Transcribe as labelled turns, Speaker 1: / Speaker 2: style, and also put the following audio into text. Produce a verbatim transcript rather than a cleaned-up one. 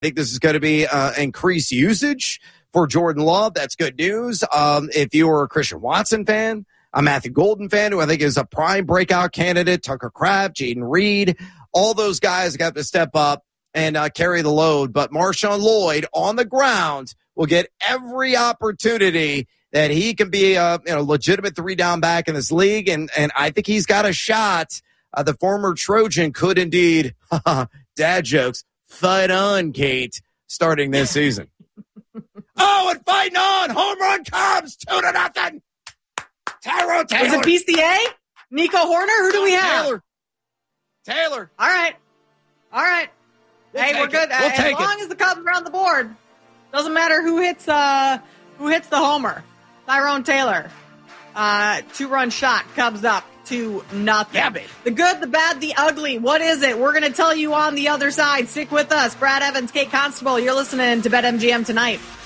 Speaker 1: think this is going to be uh, increased usage for Jordan Love. That's good news. Um, if you were a Christian Watson fan, a Matthew Golden fan, who I think is a prime breakout candidate, Tucker Kraft, Jaden Reed, all those guys got to step up and uh, carry the load. But Marshawn Lloyd on the ground will get every opportunity that he can be a you know, legitimate three-down back in this league, and, and I think he's got a shot. Uh, the former Trojan could indeed, dad jokes, fight on, Kate, starting this season. Oh, and fighting on! Home run Cubs, two to nothing! Tyrone Taylor!
Speaker 2: Is it B C A? Nico Horner? Who do we have?
Speaker 1: Taylor. Taylor.
Speaker 2: All right. All right.
Speaker 1: We'll
Speaker 2: hey, we're good.
Speaker 1: We'll
Speaker 2: as
Speaker 1: take
Speaker 2: long
Speaker 1: it.
Speaker 2: as the Cubs are on the board. Doesn't matter who hits uh who hits the homer. Tyrone Taylor. Uh two-run shot. Cubs up to nothing.
Speaker 1: Yeah, baby.
Speaker 2: The good, the bad, the ugly. What is it? We're going to tell you on the other side. Stick with us. Brad Evans, Kate Constable. You're listening to BetMGM tonight.